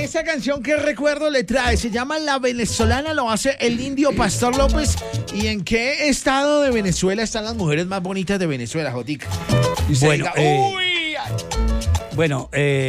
Esa canción que recuerdo le trae, se llama La Venezolana, lo hace el Indio Pastor López. ¿Y en qué estado de Venezuela están las mujeres más bonitas de Venezuela, Jotica? Y usted Bueno, diga, uy. Bueno,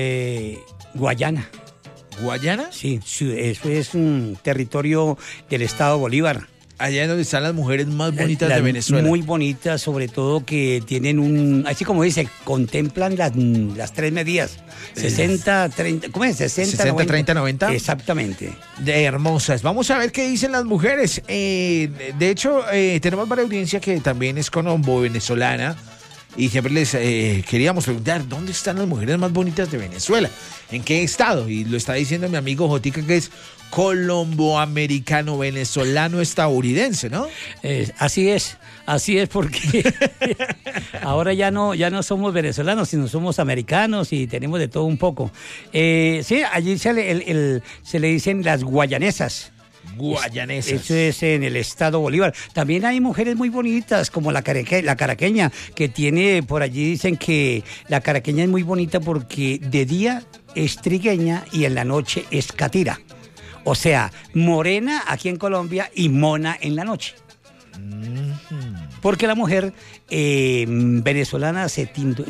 Guayana. ¿Guayana? Sí, eso es un territorio del estado Bolívar. Allá es donde están las mujeres más bonitas de Venezuela. Muy bonitas, sobre todo que tienen así como dice, contemplan las tres medidas. 60, 30, ¿cómo es? 60, 30, 90. Exactamente. De hermosas. Vamos a ver qué dicen las mujeres. De hecho, tenemos varias audiencia que también es colombo-venezolana. Y siempre les queríamos preguntar, ¿dónde están las mujeres más bonitas de Venezuela? ¿En qué estado? Y lo está diciendo mi amigo Jotica, que es colombo-americano, venezolano, estadounidense, ¿no? Así es porque ahora ya no somos venezolanos, sino somos americanos y tenemos de todo un poco. Sí, allí se le dicen las guayanesas. Guayanesas. Eso es en el estado Bolívar. También hay mujeres muy bonitas, como la caraqueña, que tiene, por allí dicen que la caraqueña es muy bonita porque de día es trigueña y en la noche es catira. O sea, morena aquí en Colombia y mona en la noche. Porque la mujer venezolana se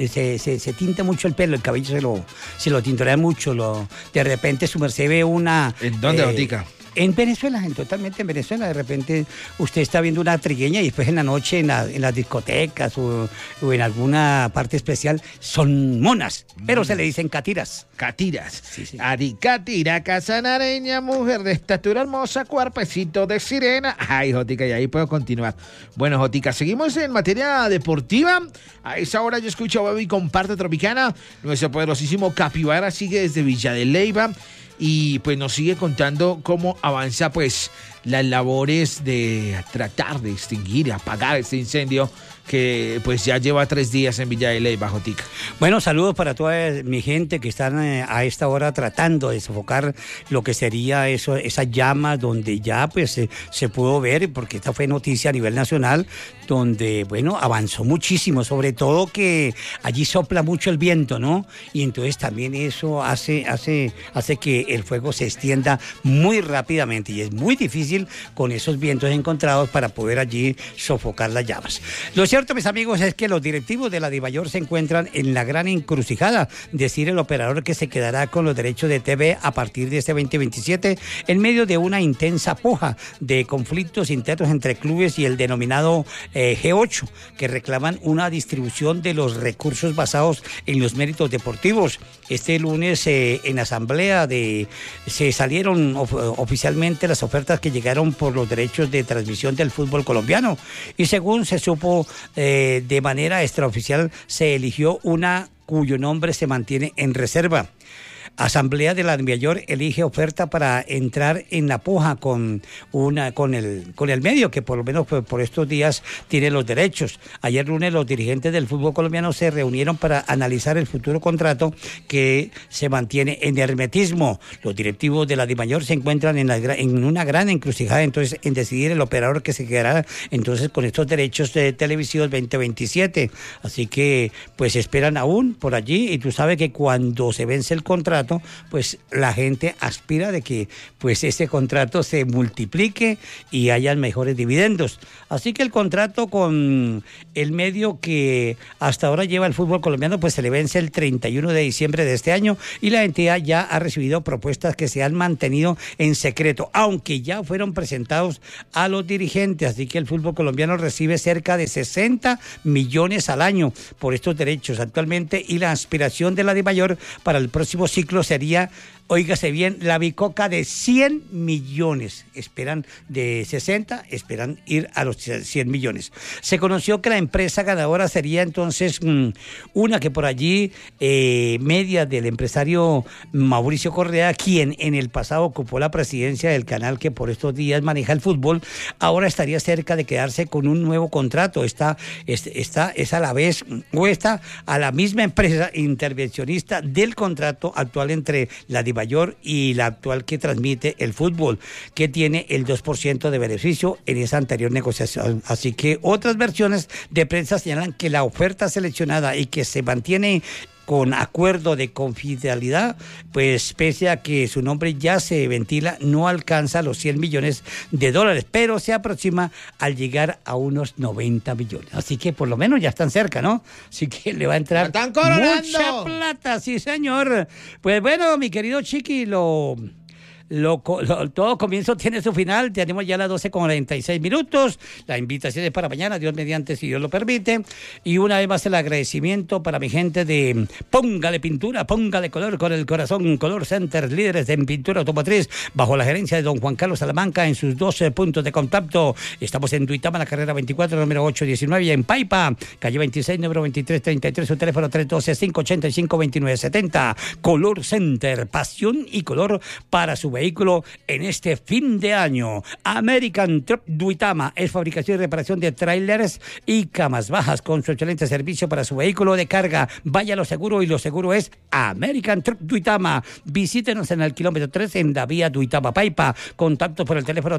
tinta mucho el pelo, el cabello se lo tintorea mucho. De repente su merced ve una... ¿En dónde, Jotica? En Venezuela, totalmente en Venezuela. De repente usted está viendo una trigueña y después en la noche en las discotecas o en alguna parte especial son monas, pero se le dicen catiras. Catiras. Sí. Aricatira, casanareña, mujer de estatura hermosa, cuerpecito de sirena. Ay, Jotica, y ahí puedo continuar. Bueno, Jotica, seguimos en materia deportiva. A esa hora yo escucho a Baby con Parte Tropicana. Nuestro poderosísimo Capibara sigue desde Villa de Leyva. Y pues nos sigue contando cómo avanza pues las labores de tratar de extinguir y apagar este incendio que pues ya lleva 3 días en Villa de Leyva, Jotica. Bueno, saludos para toda mi gente que están a esta hora tratando de sofocar lo que sería esa llama donde ya pues se pudo ver, porque esta fue noticia a nivel nacional, donde bueno, avanzó muchísimo, sobre todo que allí sopla mucho el viento, ¿no? Y entonces también eso hace que el fuego se extienda muy rápidamente y es muy difícil con esos vientos encontrados para poder allí sofocar las llamas. Lo cierto, mis amigos, es que los directivos de la DIMAYOR se encuentran en la gran encrucijada, decir el operador que se quedará con los derechos de TV a partir de este 2027 en medio de una intensa puja de conflictos internos entre clubes y el denominado G8, que reclaman una distribución de los recursos basados en los méritos deportivos. Este lunes en asamblea se salieron oficialmente las ofertas que llegaron por los derechos de transmisión del fútbol colombiano y según se supo de manera extraoficial se eligió una cuyo nombre se mantiene en reserva. Asamblea de la DIMAYOR elige oferta para entrar en la puja con el medio, que por lo menos por estos días tiene los derechos. Ayer lunes los dirigentes del fútbol colombiano se reunieron para analizar el futuro contrato que se mantiene en hermetismo. Los directivos de la DIMAYOR se encuentran en una gran encrucijada entonces en decidir el operador que se quedará entonces con estos derechos de televisión 2027. Así que pues esperan aún por allí y tú sabes que cuando se vence el contrato pues la gente aspira de que pues ese contrato se multiplique y hayan mejores dividendos. Así que el contrato con el medio que hasta ahora lleva el fútbol colombiano pues se le vence el 31 de diciembre de este año y la entidad ya ha recibido propuestas que se han mantenido en secreto, aunque ya fueron presentados a los dirigentes. Así que el fútbol colombiano recibe cerca de 60 millones al año por estos derechos actualmente y la aspiración de la DIMAYOR para el próximo ciclo sería, óigase bien, la bicoca de 100 millones. Esperan de 60, esperan ir a los 100 millones. Se conoció que la empresa ganadora sería entonces una que por allí, media del empresario Mauricio Correa, quien en el pasado ocupó la presidencia del canal que por estos días maneja el fútbol, ahora estaría cerca de quedarse con un nuevo contrato. Esta es a la vez, o está a la misma empresa intervencionista del contrato actual entre la DIMAYOR y la actual que transmite el fútbol, que tiene el 2% de beneficio en esa anterior negociación. Así que otras versiones de prensa señalan que la oferta seleccionada y que se mantiene con acuerdo de confidencialidad, pues pese a que su nombre ya se ventila, no alcanza los 100 millones de dólares, pero se aproxima al llegar a unos 90 millones. Así que por lo menos ya están cerca, ¿no? Así que le va a entrar mucha plata, sí señor. Pues bueno, mi querido Chiqui, todo comienzo tiene su final. Tenemos ya las 12:46. La invitación es para mañana, Dios mediante, si Dios lo permite. Y una vez más el agradecimiento para mi gente de Póngale Pintura, Póngale Color con el Corazón, Color Center, líderes en pintura automotriz, bajo la gerencia de don Juan Carlos Salamanca en sus 12 puntos de contacto. Estamos en Duitama, la carrera 24, número 819, y en Paipa, calle 26, número 2333, su teléfono 312-585-2970. Color Center, pasión y color para su vehículo en este fin de año. American Truck Duitama es fabricación y reparación de trailers y camas bajas con su excelente servicio para su vehículo de carga. Vaya a lo seguro, y lo seguro es American Truck Duitama. Visítenos en el kilómetro 3 en la vía Duitama Paipa. Contacto por el teléfono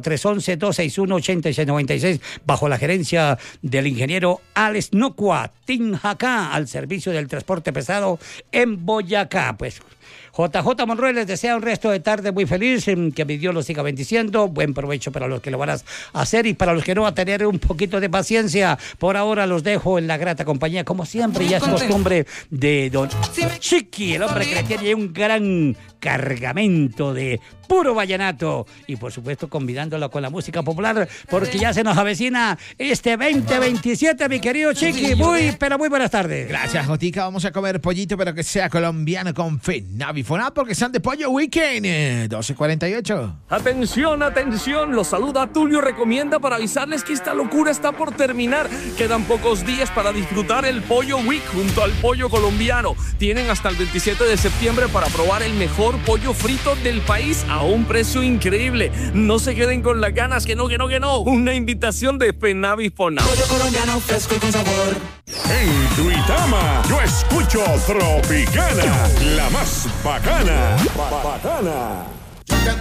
311-261-8696 bajo la gerencia del ingeniero Alex Nocua Tinjacá, al servicio del transporte pesado en Boyacá. Pues JJ Monroy les desea un resto de tarde muy feliz, que mi Dios los siga bendiciendo, buen provecho para los que lo van a hacer, y para los que no, va a tener un poquito de paciencia. Por ahora los dejo en la grata compañía, como siempre, ya es costumbre, de don Chiqui, el hombre que le tiene un gran cargamento de puro vallenato, y por supuesto convidándolo con la música popular, porque ya se nos avecina este 2027, mi querido Chiqui. Pero muy buenas tardes. Gracias, Jotica. Vamos a comer pollito, pero que sea colombiano, con Fenavifonal, porque están de pollo weekend. 12:48. Atención, atención, los saluda Tulio Recomienda para avisarles que esta locura está por terminar. Quedan pocos días para disfrutar el Pollo Week junto al pollo colombiano. Tienen hasta el 27 de septiembre para probar el mejor pollo frito del país a un precio increíble. No se queden con las ganas, que no. Una invitación de Fenavifonal. Pollo colombiano fresco y con sabor. En Duitama, yo escucho Tropicana, la más bacana.